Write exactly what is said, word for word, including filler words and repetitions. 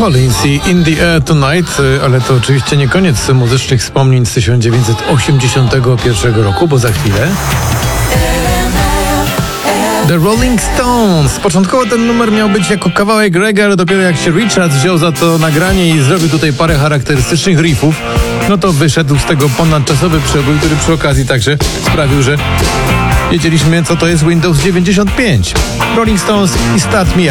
Collins i In the Air Tonight, ale to oczywiście nie koniec muzycznych wspomnień z tysiąc dziewięćset osiemdziesiątego pierwszego roku, bo za chwilę The Rolling Stones. Początkowo ten numer miał być jako kawałek reggae, ale dopiero jak się Richards wziął za to nagranie i zrobił tutaj parę charakterystycznych riffów, no to wyszedł z tego ponadczasowy przebój, który przy okazji także sprawił, że wiedzieliśmy, co to jest Windows dziewięćdziesiąt pięć. Rolling Stones i Start Me Up.